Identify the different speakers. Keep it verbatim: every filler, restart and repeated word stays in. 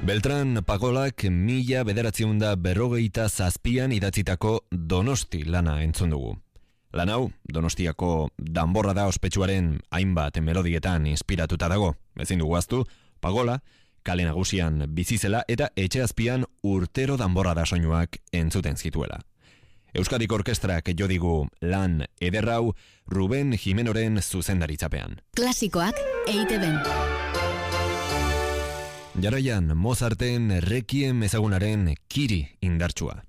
Speaker 1: Beltran Pagolak mila bederatziehun eta berrogeita zazpian idatzitako Donosti lana entzun dugu. Lan hau, Donostiako danborrada ospetsuaren hainbat melodietan inspiratuta dago. Ezin dugu ahaztu, Pagola kale nagusian bizi zela eta etxe azpian urtero danborrada soinuak entzuten zituela. Euskadiko Orkestrak jo digu lan ederrau Ruben Jimenoren zuzendaritzapean.
Speaker 2: Klasikoak E I T B.
Speaker 1: Jarraian Mozarten Requiem ezagunaren kiri indartsua.